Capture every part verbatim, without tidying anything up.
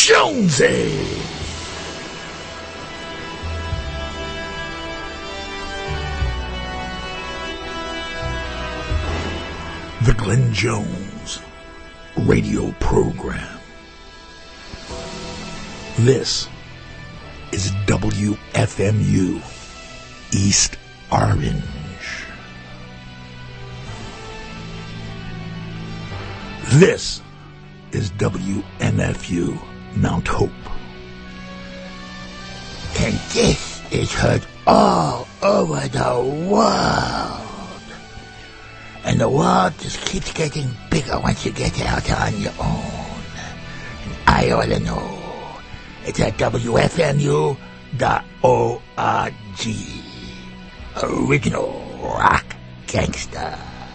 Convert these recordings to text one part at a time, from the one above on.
Jonesy. The Glenn Jones radio program. This is W F M U East Orange. This is W M F U Mount Hope. And this is heard all over the world. And the world just keeps getting bigger once you get out on your own. And I ought to know. It's at W F M U dot org. Original rock gangster.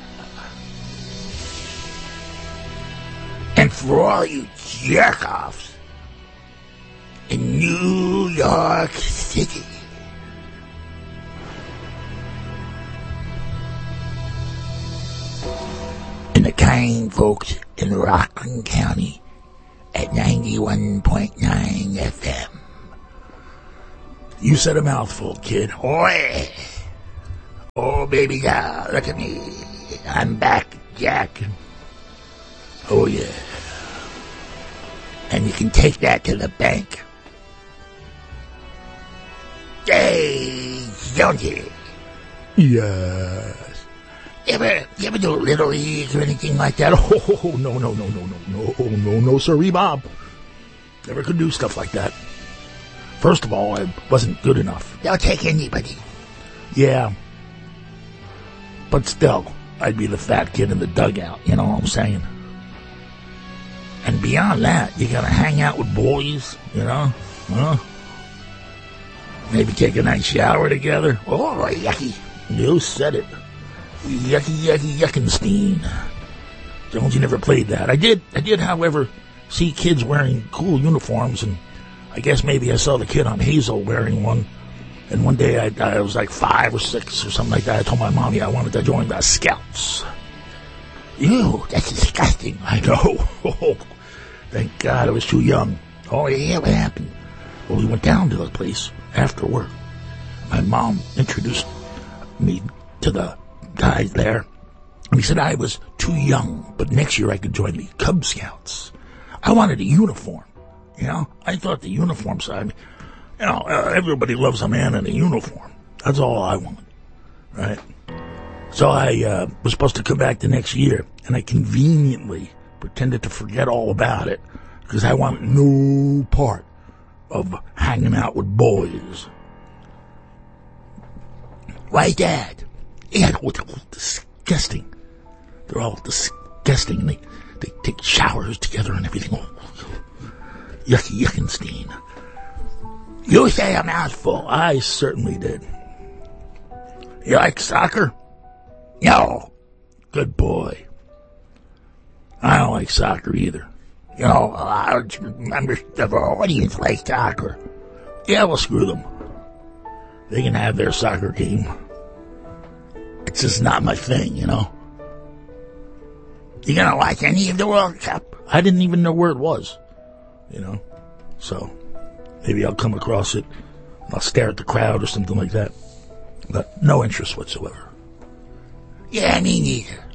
And for all you jerk-offs in New York City, and the kind folks in Rockland County at ninety-one point nine F M. You said a mouthful, kid. Oh, yeah. Oh, baby doll, look at me. I'm back, Jack. Oh, yeah. And you can take that to the bank. Hey, don't you? Yes. You ever, you ever do Little League or anything like that? Oh, no, no, no, no, no, no, no, no, sirree, Bob. Never could do stuff like that. First of all, I wasn't good enough. They'll take anybody. Yeah. But still, I'd be the fat kid in the dugout, you know what I'm saying? And beyond that, you gotta hang out with boys, you know? Huh? Maybe take a nice shower together. Oh, yucky. You said it. Yucky, yucky, yuckenstein. Jones, you never played that. I did, I did, however, see kids wearing cool uniforms, and I guess maybe I saw the kid on Hazel wearing one. And one day I, I was like five or six or something like that. I told my mommy I wanted to join the Scouts. Ew, that's disgusting. I know. Oh, thank God I was too young. Oh, yeah, what happened? Well, we went down to the place after work. My mom introduced me to the guys there. And he said I was too young, but next year I could join the Cub Scouts. I wanted a uniform, you know. I thought the uniform side, you know, uh, everybody loves a man in a uniform. That's all I wanted, right? So I uh, was supposed to come back the next year, and I conveniently pretended to forget all about it because I wanted no part of hanging out with boys. Why, Dad? Yeah, they're all disgusting. They're all disgusting, and they, they take showers together and everything. Oh, yucky, yuckenstein. You say a mouthful. I certainly did. You like soccer? No. Good boy. I don't like soccer either. You know, a large members of our audience like soccer. Yeah, well, screw them. They can have their soccer game. It's just not my thing, you know. You gonna watch any of the World Cup? I didn't even know where it was, you know. So, maybe I'll come across it, and I'll stare at the crowd or something like that. But no interest whatsoever. Yeah, me neither.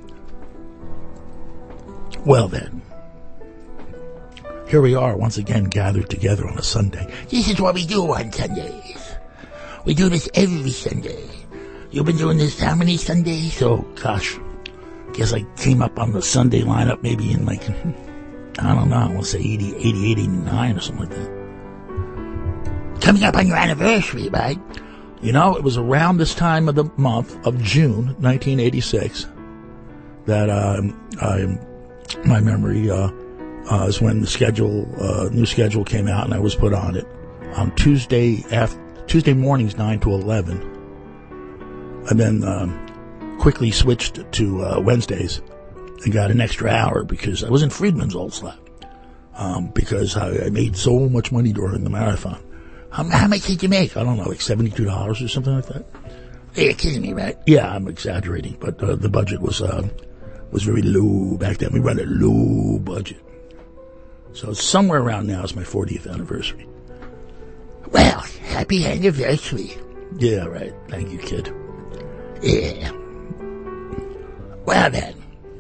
Well then, here we are once again gathered together on a Sunday. This is what we do on Sundays. We do this every Sunday. You've been doing this how many Sundays? Oh, gosh. Guess I came up on the Sunday lineup maybe in like, I don't know, I want to say eighty, eighty-eight, eighty-nine or something like that. Coming up on your anniversary, right? You know, it was around this time of the month of June, nineteen eighty-six, that um, I, my memory uh, uh, is when the schedule, uh, new schedule came out, and I was put on it on Tuesday after Tuesday mornings, nine to eleven, and then um, quickly switched to uh, Wednesdays and got an extra hour because I was in Friedman's old slot um, because I, I made so much money during the marathon. How, how much did you make? I don't know, like seventy-two dollars or something like that. You're kidding me, right? Yeah, I'm exaggerating, but uh, the budget was uh, was very low back then. We ran a low budget. So somewhere around now is my fortieth anniversary. Well, happy anniversary. Yeah, right. Thank you, kid. Yeah. Well then.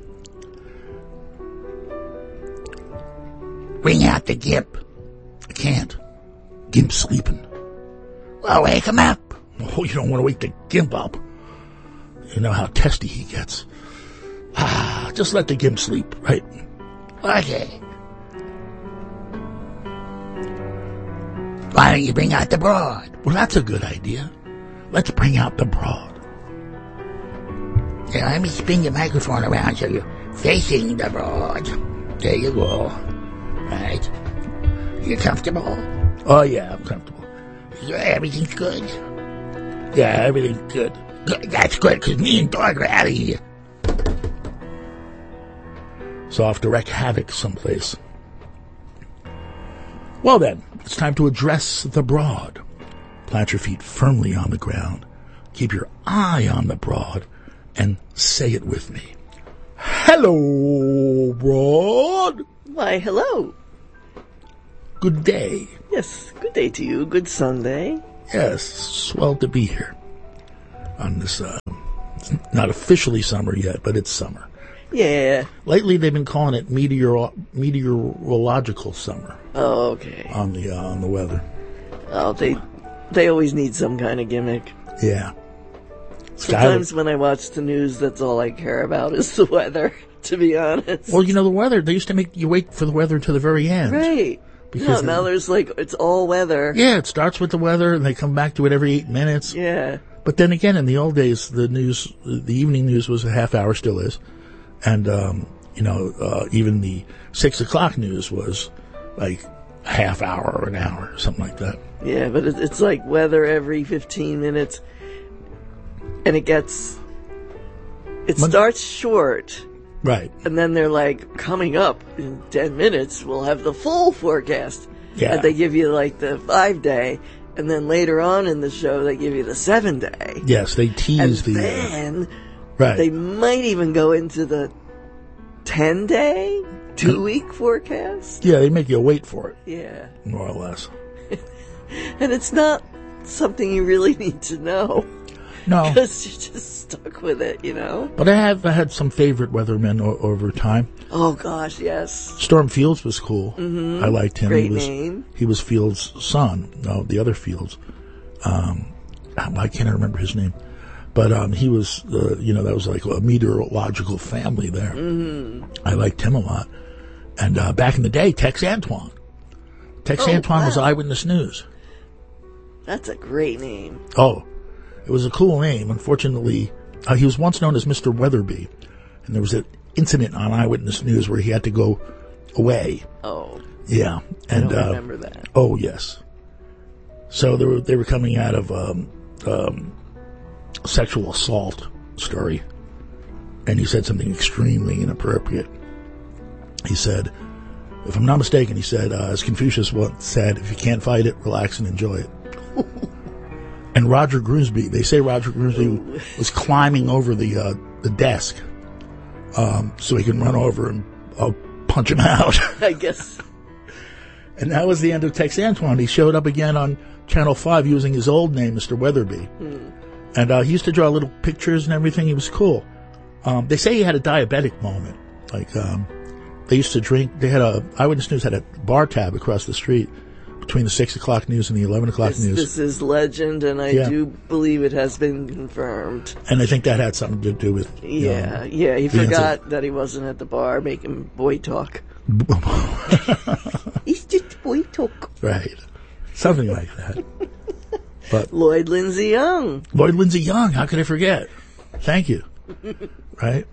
Bring out the Gimp. I can't. Gimp's sleeping. Well, wake him up. Oh, you don't want to wake the Gimp up. You know how testy he gets. Ah, just let the Gimp sleep, right? Okay. Why don't you bring out the broad? Well, that's a good idea. Let's bring out the broad. Yeah, let me spin your microphone around so you're facing the broad. There you go. Right. You comfortable? Oh, yeah, I'm comfortable. Yeah, everything's good? Yeah, everything's good. Good. That's good, because me and Dog are out of here. So I'll have to wreak havoc someplace. Well then, it's time to address the broad. Plant your feet firmly on the ground. Keep your eye on the broad. And say it with me. Hello, broad. Why, hello. Good day. Yes, good day to you. Good Sunday. Yes, swell to be here. On this, uh, it's not officially summer yet, but it's summer. Yeah. Lately, they've been calling it meteor meteorological summer. Oh, okay. On the uh, on the weather. Oh, they they always need some kind of gimmick. Yeah. Sometimes when I watch the news, that's all I care about is the weather, to be honest. Well, you know, the weather, they used to make you wait for the weather to the very end. Right. Because no, now there's like, it's all weather. Yeah, it starts with the weather, and they come back to it every eight minutes. Yeah. But then again, in the old days, the news, the evening news was a half hour, still is. And, um, you know, uh, even the six o'clock news was like a half hour or an hour, or something like that. Yeah, but it, it's like weather every fifteen minutes. And it gets, it Mon- starts short. Right. And then they're like, coming up in ten minutes, we'll have the full forecast. Yeah. And they give you like the five day. And then later on in the show, they give you the seven day. Yes, they tease and the. then uh, right. They might even go into the ten day, two week forecast. Yeah, they make you wait for it. Yeah. More or less. And it's not something you really need to know. No. Because you're just stuck with it, you know? But I have I had some favorite weathermen o- over time. Oh, gosh, yes. Storm Fields was cool. Mm-hmm. I liked him. Great he was, name. He was Fields' son. No, the other Fields. Um, I can't remember his name. But um, he was, uh, you know, that was like a meteorological family there. Mm-hmm. I liked him a lot. And uh, back in the day, Tex Antoine. Tex Oh, Antoine wow. was Eyewitness News. That's a great name. Oh, it was a cool name. Unfortunately, uh, he was once known as Mister Weatherby. And there was an incident on Eyewitness News where he had to go away. Oh. Yeah. And, I don't uh, remember that. Oh, yes. So they were, they were coming out of um, um, sexual assault story. And he said something extremely inappropriate. He said, if I'm not mistaken, he said, uh, as Confucius once said, if you can't fight it, relax and enjoy it. And Roger Grimsby, they say Roger Grimsby was climbing over the uh, the desk um, so he can run over and uh, punch him out. I guess. And that was the end of Tex Antoine. He showed up again on Channel five using his old name, Mister Weatherby. Hmm. And uh, he used to draw little pictures and everything. He was cool. Um, they say he had a diabetic moment. Like, um, they used to drink, they had a, Eyewitness News had a bar tab across the street between the six o'clock news and the eleven o'clock This, news. this is legend, and I Yeah. do believe it has been confirmed. And I think that had something to do with, you Yeah, know, yeah, he the forgot that he wasn't at the bar making boy talk. It's just boy talk. right. Something like that. But Lloyd Lindsay Young. Lloyd Lindsay Young, how could I forget? Thank you. Right?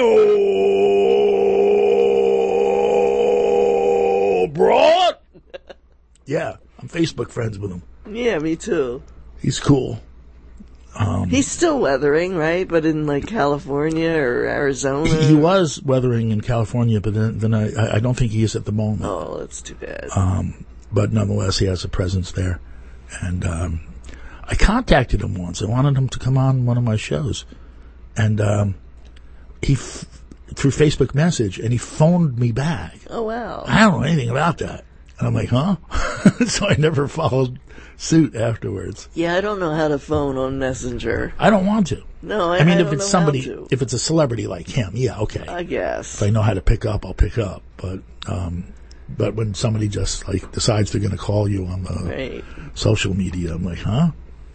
Hello, broad. Yeah, I'm Facebook friends with him. Yeah, me too. He's cool. Um, He's still weathering, right? But in like California or Arizona. he, he was weathering in California, but then, then I, I don't think he is at the moment. Oh, that's too bad. Um, but nonetheless, he has a presence there. And um, I contacted him once. I wanted him to come on one of my shows. And um, he, f- through Facebook message, and he phoned me back. Oh, wow. I don't know anything about that. And I'm like, huh? So I never followed suit afterwards. Yeah, I don't know how to phone on Messenger. I don't want to. No, I, I mean, I if don't it's know somebody, how to. if it's a celebrity like him, yeah, okay. I guess. If I know how to pick up, I'll pick up. But, um, but when somebody just like decides they're going to call you on the Right. social media, I'm like, huh?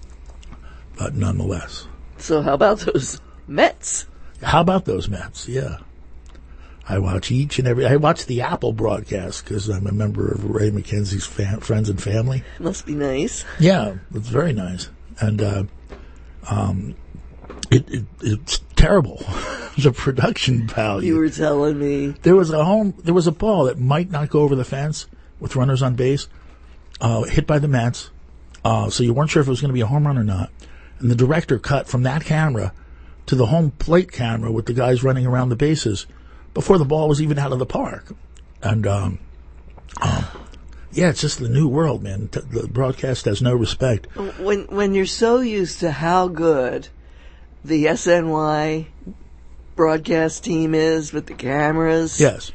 But nonetheless. So how about those Mets? How about those Mets? Yeah. I watch each and every, I watch the Apple broadcast because I'm a member of Ray McKenzie's fam, friends and family. Must be nice. Yeah, it's very nice. And, uh, um, it, it, it's terrible. The production value. You were telling me. There was a home, there was a ball that might not go over the fence with runners on base, uh, hit by the Mets. Uh, so you weren't sure if it was going to be a home run or not. And the director cut from that camera to the home plate camera with the guys running around the bases before the ball was even out of the park. And, um, um yeah, it's just the new world, man. The broadcast has no respect. When, when you're so used to how good the S N Y broadcast team is with the cameras. Yes.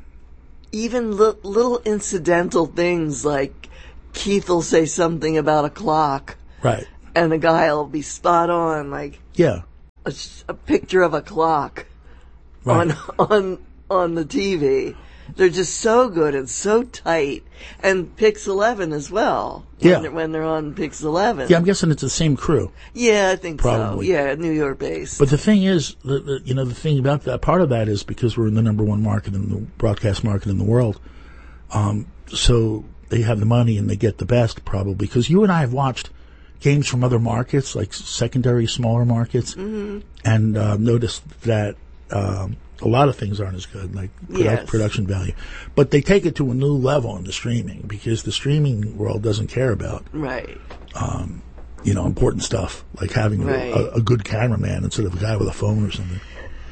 Even li- little incidental things like Keith will say something about a clock. Right. And the guy will be spot on, like Yeah. a, a picture of a clock Right. on on on the T V. They're just so good and so tight. And Pix eleven as well. When Yeah. they're, when they're on Pix eleven. Yeah, I'm guessing it's the same crew. Yeah, I think Probably. so. Yeah, New York based. But the thing is, the, the, you know, the thing about that, part of that is because we're in the number one market in the broadcast market in the world. Um, so they have the money and they get the best probably. Because you and I have watched games from other markets, like secondary, smaller markets, mm-hmm. and uh, noticed that um, a lot of things aren't as good, like produ- Yes. production value. But they take it to a new level in the streaming because the streaming world doesn't care about, Right. um, you know, important stuff like having Right. a, a good cameraman instead of a guy with a phone or something.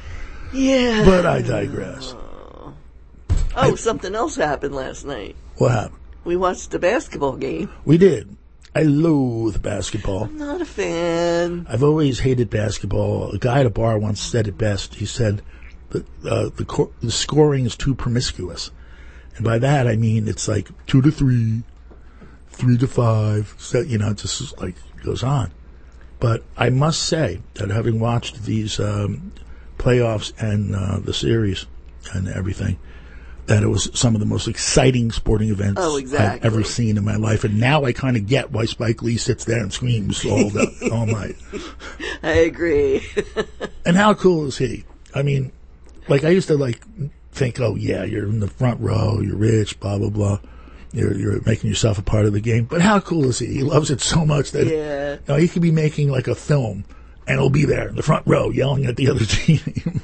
Yeah. But I digress. Oh, I- something else happened last night. What happened? We watched a basketball game. We did. I loathe basketball. I'm not a fan. I've always hated basketball. A guy at a bar once said it best. He said the uh, the, cor- the scoring is too promiscuous, and by that I mean it's like two to three, three to five. So, you know, it just like goes on. But I must say that having watched these um, playoffs and uh, the series and everything, that it was some of the most exciting sporting events Oh, exactly. I've ever seen in my life. And now I kind of get why Spike Lee sits there and screams all, the, all night. I agree. And how cool is he? I mean, like, I used to, like, think, oh, yeah, you're in the front row, you're rich, blah, blah, blah. You're, you're making yourself a part of the game. But how cool is he? He loves it so much that Yeah. you know, he could be making, like, a film, and he'll be there in the front row yelling at the other team.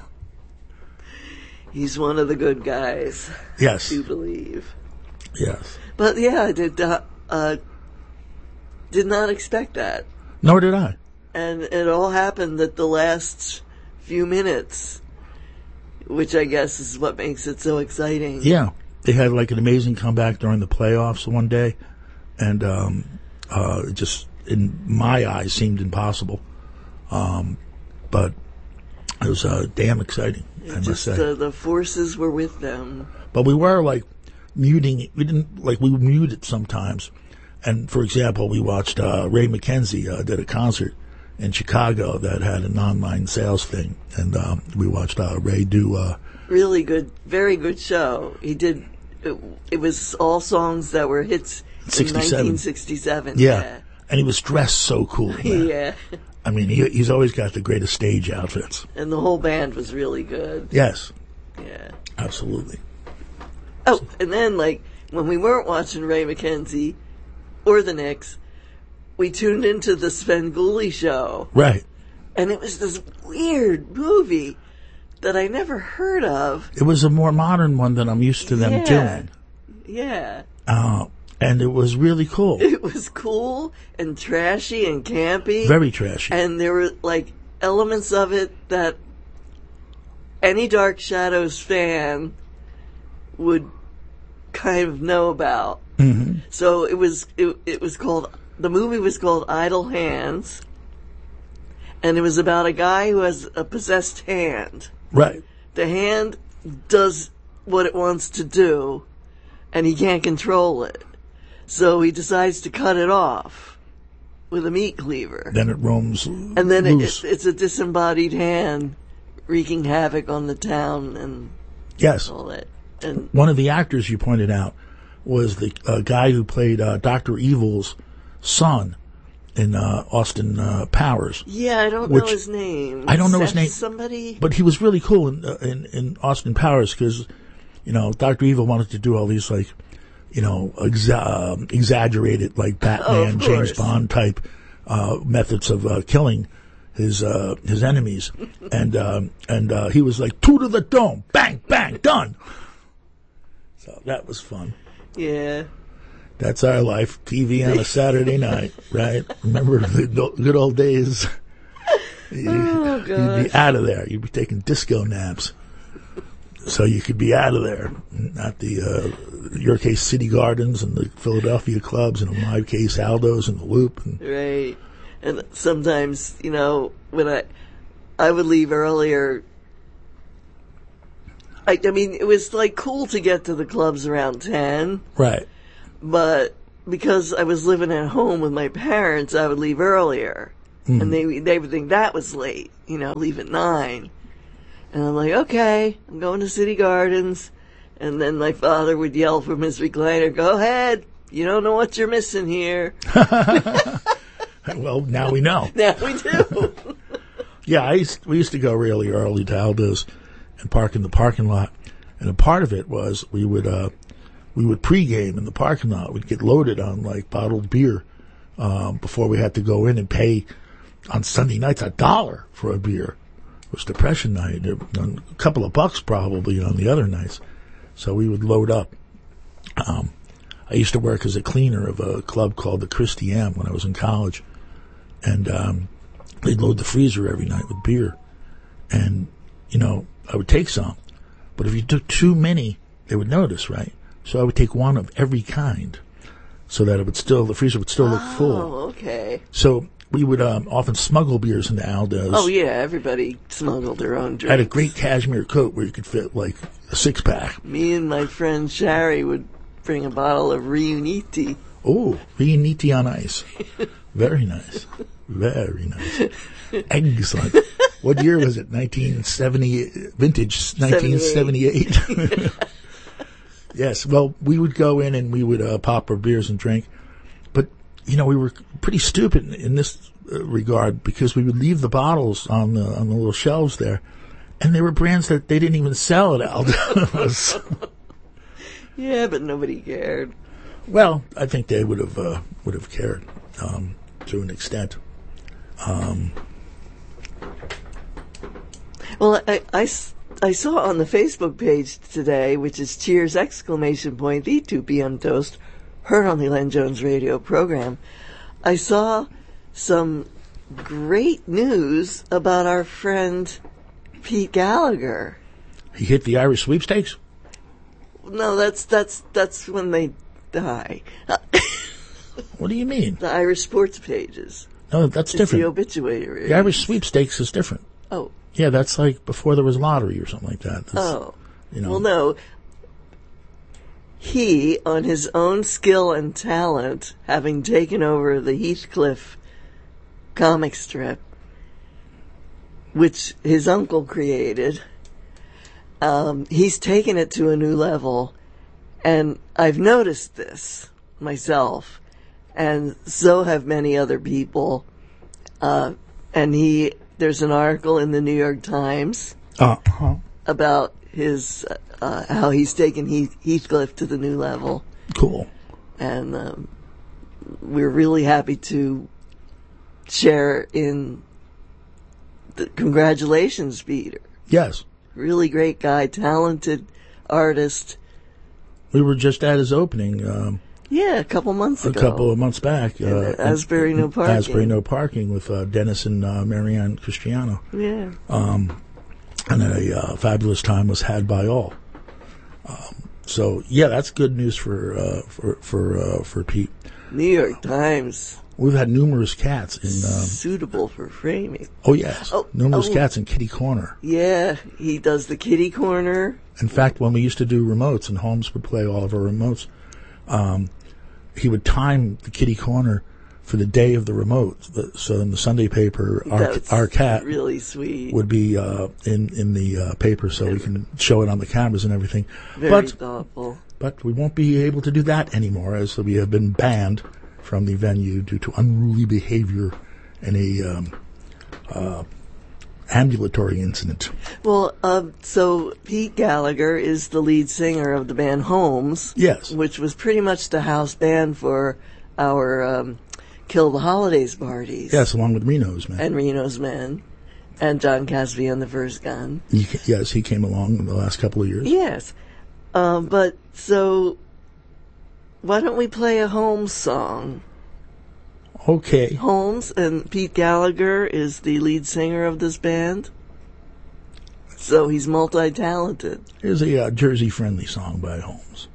He's one of the good guys. Yes. I do believe. Yes. But yeah, I did not, uh, did not expect that. Nor did I. And it all happened at the last few minutes, which I guess is what makes it so exciting. Yeah. They had like an amazing comeback during the playoffs one day, and um, uh, it just, in my eyes, seemed impossible. Um, but it was uh, damn exciting, It I must just, say. uh, the forces were with them. But we were like muting, we didn't, like we would mute it sometimes. And for example, we watched uh, Ray McKenzie uh, did a concert in Chicago that had an online sales thing. And um, we watched uh, Ray do... Uh, Really good, very good show. He did, it, it was all songs that were hits in sixty-seven. nineteen sixty-seven. yeah. Yeah. And he was dressed so cool. Man. Yeah. I mean, he, he's always got the greatest stage outfits. And the whole band was really good. Yes, Yeah. absolutely. Oh, and then, like, when we weren't watching Ray McKenzie or the Knicks, we tuned into the Svengoolie show. Right. And it was this weird movie that I never heard of. It was a more modern one than I'm used to them Yeah. doing. Yeah. Uh, and it was really cool. It was cool and trashy and campy. Very trashy. And there were, like, elements of it that any Dark Shadows fan would kind of know about. Mm-hmm. So it was, it, it was called, the movie was called Idle Hands. And it was about a guy who has a possessed hand. Right. the hand does what it wants to do, and he can't control it. So he decides to cut it off with a meat cleaver. Then it roams And then it, loose. it, it's a disembodied hand wreaking havoc on the town and Yes. all that. And One of the actors you pointed out was the uh, guy who played uh, Doctor Evil's son in uh, Austin uh, Powers. yeah, I don't Which- know his name. I don't know his Seth name. Somebody. But he was really cool in uh, in, in Austin Powers because, you know, Doctor Evil wanted to do all these, like, you know, exa- um, exaggerated, like, Batman, of James course. Bond type uh, methods of uh, killing his uh, his enemies. and um, and uh, he was like, two to the dome, bang, bang, done. So that was fun. Yeah. That's our life. T V on a Saturday night, right? Remember the good old days? You, Oh, you'd gosh. be out of there. You'd be taking disco naps. So you could be out of there. Not the, uh, your case, City Gardens and the Philadelphia clubs, and in my case, Aldo's and the Loop. And, Right. And sometimes, you know, when I, I would leave earlier, I, I mean, it was like cool to get to the clubs around ten, right. but because I was living at home with my parents, I would leave earlier. And they, they would think that was late, you know, leave at nine. And I'm like, okay, I'm going to City Gardens. And then my father would yell from his recliner, go ahead, you don't know what you're missing here. Well, now we know. Now we do. Yeah, I used, we used to go really early to Aldo's and park in the parking lot. And a part of it was we would, uh, we would pregame in the parking lot. We'd get loaded on, like, bottled beer, um, before we had to go in and pay on Sunday nights a dollar for a beer. It was depression night. A couple of bucks probably on the other nights. So we would load up. Um, I used to work as a cleaner of a club called the Christie M when I was in college. And, um, they'd load the freezer every night with beer. And, you know, I would take some. But if you took too many, they would notice, right? So I would take one of every kind so that it would still, the freezer would still look full. Oh, okay. So we would um, often smuggle beers into Aldo's. Oh, yeah, everybody smuggled their own drinks. I had a great cashmere coat where you could fit like a six pack. Me and my friend Shari would bring a bottle of Riuniti. Oh, Riuniti on ice. Very nice. Very nice. Excellent. What year was it? nineteen seventy, vintage nineteen seventy-eight. Yes. Well, we would go in and we would uh, pop our beers and drink. But, you know, we were pretty stupid in, in this uh, regard because we would leave the bottles on the, on the little shelves there. And they were brands that they didn't even sell at Aldo's. Yeah, but nobody cared. Well, I think they would have, uh, would have cared, um, to an extent. Um, Well, I, I, I saw on the Facebook page today, which is Cheers exclamation point, the two p.m. toast, heard on the Len Jones radio program, I saw some great news about our friend Pete Gallagher. he hit the Irish sweepstakes? No, that's that's that's when they die. What do you mean? The Irish sports pages. No, that's It's different. the obituary. The Irish sweepstakes is different. Oh, Yeah, that's like before there was lottery or something like that. That's, oh. you know. Well, no. He, on his own skill and talent, having taken over the Heathcliff comic strip, which his uncle created, um, he's taken it to a new level. And I've noticed this myself, and so have many other people. Uh, and he, there's an article in the New York Times Uh-huh. about his uh, how he's taken Heath, Heathcliff to the new level, Cool. and um, we're really happy to share in the congratulations, Peter. Yes. Really great guy, talented artist. We were just at his opening um, Yeah, a couple months a ago. couple of months back. In Uh, Asbury No Parking. Asbury No Parking with uh, Dennis and uh, Marianne Cristiano. Yeah. Um, and a uh, fabulous time was had by all. Um, so, yeah, that's good news for uh, for for, uh, for Pete. New York Times. We've had numerous cats in. Um, Suitable for framing. oh yes, Oh, numerous oh. cats in kitty corner. Yeah, he does the kitty corner. In fact, when we used to do remotes, and Holmes would play all of our remotes, um, he would time the kitty corner for the day of the remote. So in the Sunday paper, our That's our cat really sweet. would be uh, in in the uh, paper, so we can show it on the cameras and everything. Very but thoughtful. but we won't be able to do that anymore, as we have been banned from the venue due to unruly behavior and a um, uh, ambulatory incident. Well, uh, so Pete Gallagher is the lead singer of the band Holmes. Yes. Which was pretty much the house band for our um, Kill the Holidays parties. Yes, along with Reno's Man. And Reno's Men. And John Casby on the first gun. He, yes, he came along in the last couple of years. Yes. Um, but, so, why don't we play a Holmes song? Okay. Holmes, and Pete Gallagher is the lead singer of this band. So he's multi-talented. Here's a uh, Jersey-friendly song by Holmes.